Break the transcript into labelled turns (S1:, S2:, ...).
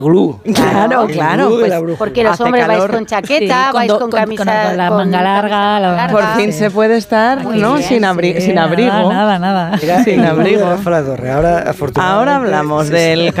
S1: glú.
S2: Claro,
S1: El
S2: claro.
S1: glú de
S2: Pues,
S1: la brújula.
S3: Porque los
S2: Hace
S3: hombres vais
S2: calor.
S3: con chaqueta,
S4: Sí,
S3: vais
S4: con
S3: con camisa...
S4: con la manga larga.
S2: por fin se puede estar,
S3: Muy
S2: ¿no?
S3: bien,
S2: Sin abrigo.
S4: Nada.
S1: Era
S2: Sin
S1: el glú de
S2: abrigo.
S1: Rafa La Torre. Ahora, afortunadamente,
S2: Ahora hablamos del